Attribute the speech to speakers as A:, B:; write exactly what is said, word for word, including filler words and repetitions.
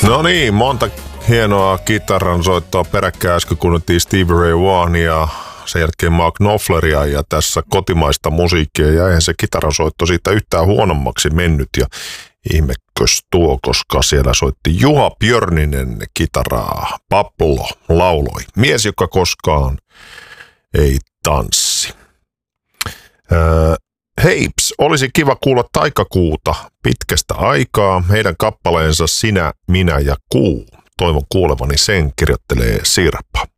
A: No niin, monta hienoa kitaran soittoa peräkkäin. Äsken kuunneltiin Stevie Ray Vaughania, sen jälkeen Mark Knopfleria ja tässä kotimaista musiikkia. Ja eihän se kitaransoitto siitä yhtään huonommaksi mennyt ja ihmekös tuo, koska siellä soitti Juha Björninen kitaraa. Pappulo lauloi. Mies, joka koskaan ei tanssi. Öö, Heips, olisi kiva kuulla Taikakuuta pitkästä aikaa. Heidän kappaleensa Sinä, minä ja kuu. Toivon kuulevani sen, kirjoittelee Sirpa.